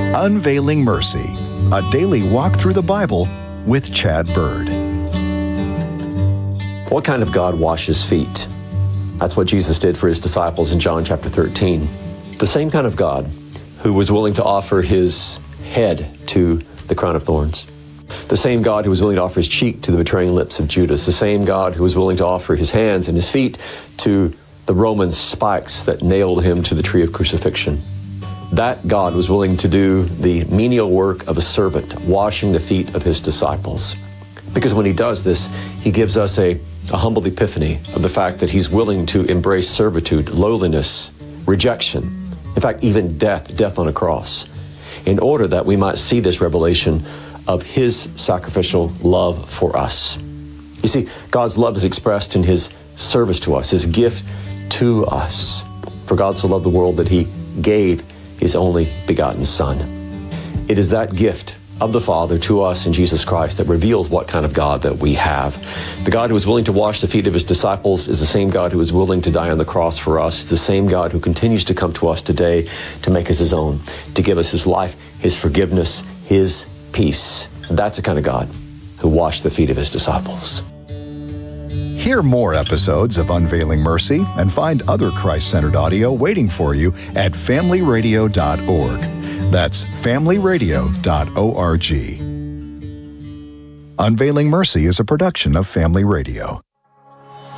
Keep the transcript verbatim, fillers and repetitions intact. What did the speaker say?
Unveiling Mercy, a daily walk through the Bible with Chad Bird. What kind of God washes feet? That's what Jesus did for his disciples in John chapter thirteen. The same kind of God who was willing to offer his head to the crown of thorns. The same God who was willing to offer his cheek to the betraying lips of Judas. The same God who was willing to offer his hands and his feet to the Roman spikes that nailed him to the tree of crucifixion. That God was willing to do the menial work of a servant, washing the feet of his disciples. Because when he does this, he gives us a, a humble epiphany of the fact that he's willing to embrace servitude, lowliness, rejection, in fact, even death, death on a cross, in order that we might see this revelation of his sacrificial love for us. You see, God's love is expressed in his service to us, his gift to us. For God so loved the world that he gave his only begotten Son. It is that gift of the Father to us in Jesus Christ that reveals what kind of God that we have. The God who was willing to wash the feet of his disciples is the same God who was willing to die on the cross for us. It's the same God who continues to come to us today to make us his own, to give us his life, his forgiveness, his peace. And that's the kind of God who washed the feet of his disciples. Hear more episodes of Unveiling Mercy and find other Christ-centered audio waiting for you at family radio dot org. That's family radio dot org. Unveiling Mercy is a production of Family Radio.